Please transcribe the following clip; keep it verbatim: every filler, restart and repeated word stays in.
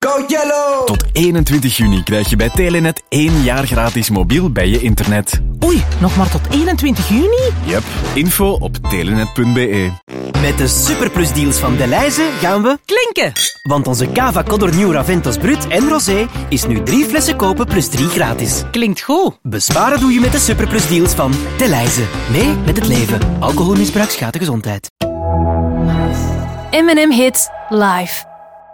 Go Yellow! Tot eenentwintig juni krijg je bij Telenet één jaar gratis mobiel bij je internet. Oei, nog maar tot eenentwintig juni? Yep, info op telenet punt b e. Met de superplusdeals van Delhaize gaan we Klinken! Want onze Cava Codor Nieuw Raventos Brut en Rosé is nu drie flessen kopen plus drie gratis. Klinkt goed. Besparen doe je met de superplusdeals van Delhaize. Mee met het leven. Alcoholmisbruik schaadt de gezondheid. M en M Hits live.